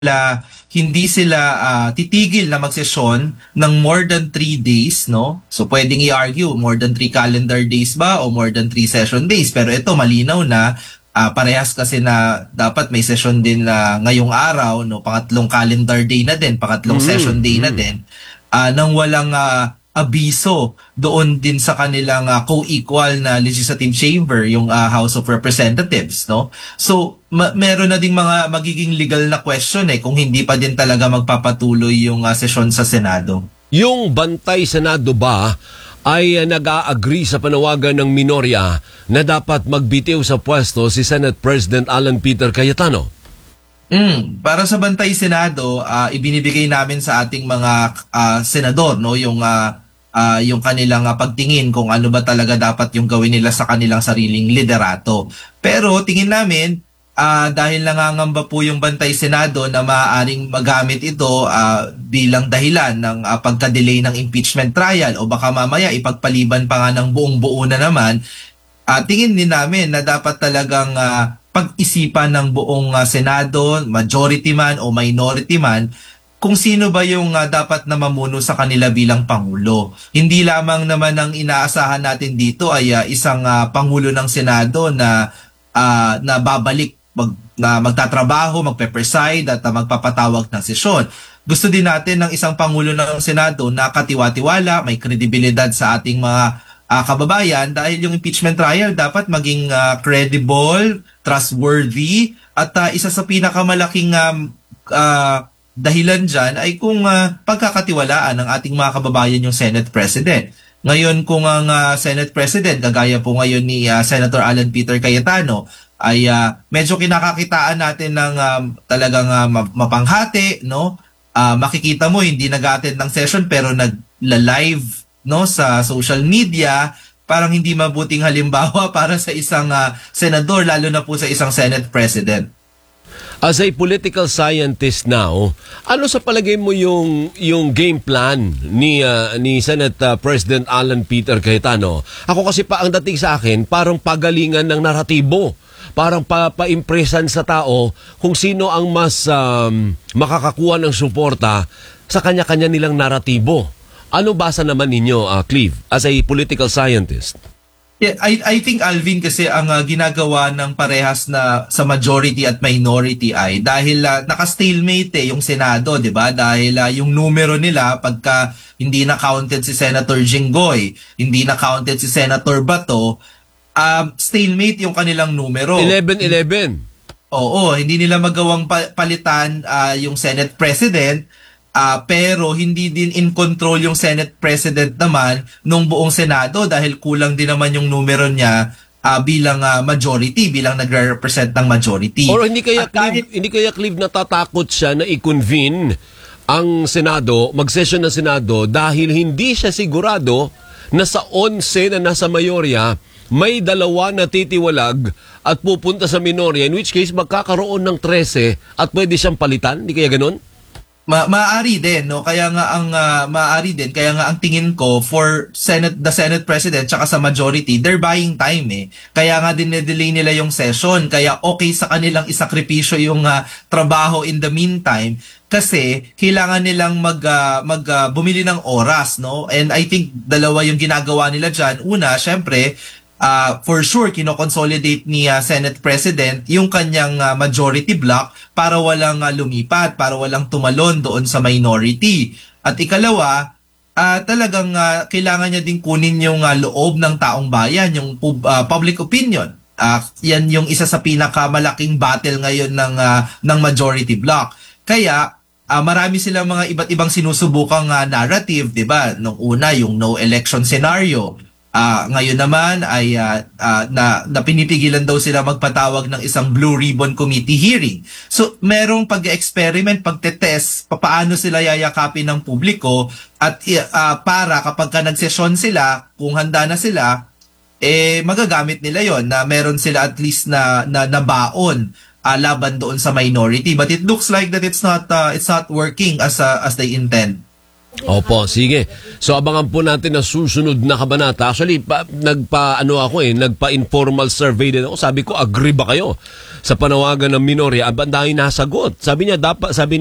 hindi sila titigil na magsesyon ng more than 3 days, no? So pwedeng i-argue more than 3 calendar days ba o more than 3 session days, pero ito malinaw na parehas kasi na dapat may session din na ngayong araw, no? Pangatlong calendar day na din, pangatlong session day na din, nang walang abiso doon din sa kanilang co-equal na legislative chamber, yung House of Representatives, no? So meron na ding mga magiging legal na question kung hindi pa din talaga magpapatuloy yung sesyon sa Senado. Yung bantay Senado ba ay nag-a-agree sa panawagan ng minorya na dapat magbitiw sa pwesto si Senate President Alan Peter Cayetano? Para sa bantay Senado, ibinibigay namin sa ating mga senador, no, yung kanilang pagtingin kung ano ba talaga dapat yung gawin nila sa kanilang sariling liderato. Pero tingin namin, dahil nangangamba po yung bantay Senado na maaaring magamit ito bilang dahilan ng pagka-delay ng impeachment trial o baka mamaya ipagpaliban pa nga ng buong-buo na naman, tingin din namin na dapat talagang pag-isipan ng buong Senado, majority man o minority man, kung sino ba yung dapat na mamuno sa kanila bilang Pangulo. Hindi lamang naman ang inaasahan natin dito ay isang Pangulo ng Senado na babalik, na magtatrabaho, magpe-preside at magpapatawag ng sesyon. Gusto din natin ng isang Pangulo ng Senado na katiwa-tiwala, may kredibilidad sa ating mga kababayan, dahil yung impeachment trial dapat maging credible, trustworthy, at isa sa pinakamalaking dahilan dyan ay kung pagkakatiwalaan ng ating mga kababayan yung Senate President. Ngayon kung ang Senate President, kagaya po ngayon ni Senator Alan Peter Cayetano, ay medyo kinakakitaan natin ng talagang mapanghati, no? Makikita mo hindi nag-attend ng session pero nagla-live, no, sa social media. Parang hindi mabuting halimbawa para sa isang senador, lalo na po sa isang Senate President. As a political scientist now, ano sa palagay mo yung game plan ni Senate President Alan Peter Cayetano? Ako kasi ang dating sa akin, parang pagalingan ng naratibo. Parang pa-impressan sa tao kung sino ang mas makakakuha ng suporta sa kanya-kanya nilang naratibo. Ano basa naman ninyo, Cleve, as a political scientist? Yeah, I think, Alvin, kasi ang ginagawa ng parehas na sa majority at minority ay dahil naka-stalemate yung Senado, 'di ba? Dahil yung numero nila, pagka hindi na counted si Senator Jinggoy, hindi na counted si Senator Bato, stalemate yung kanilang numero. 11-11. Oo, hindi nila magawang palitan yung Senate President. Pero hindi din in control yung Senate President naman nung buong Senado dahil kulang din naman yung numero niya bilang majority, bilang nagre-represent ng majority. Or hindi kaya Clive natatakot siya na i-convene ang Senado, mag-session ng Senado dahil hindi siya sigurado na sa 11 na nasa mayorya may 2 na titiwalag at pupunta sa minorya, in which case magkakaroon ng 13 at pwede siyang palitan? Hindi kaya ganun? Maaari din, no? Kaya nga ang tingin ko for the Senate President tsaka sa majority, they're buying time Kaya nga din-delay nila yung session. Kaya okay sa kanilang isakripisyo yung trabaho in the meantime kasi kailangan nilang bumili ng oras, no? And I think dalawa yung ginagawa nila diyan. Una, syempre, for sure, kino-consolidate ni Senate President yung kanyang majority block para walang lumipat, para walang tumalon doon sa minority. At ikalawa, talagang kailangan niya din kunin yung loob ng taong bayan, yung public opinion. Yan yung isa sa pinakamalaking battle ngayon ng majority block. Kaya, marami silang mga iba't ibang sinusubukang narrative, di ba? Nung una, yung no election scenario. Ngayon naman ay na pinipigilan daw sila magpatawag ng isang Blue Ribbon Committee hearing. So merong pag-experiment, pagtetest, paano sila yayakapin ng publiko at para kapag nagsesyon sila, kung handa na sila, magagamit nila yon na meron sila at least na baon laban doon sa minority. But it looks like that it's not working as they intend. Opo, sige. So abangan po natin ang susunod na kabanata. Actually, nagpa-informal survey din ako. Sabi ko, agree ba kayo sa panawagan ng minorya? Ang dahil nasagot. Sabi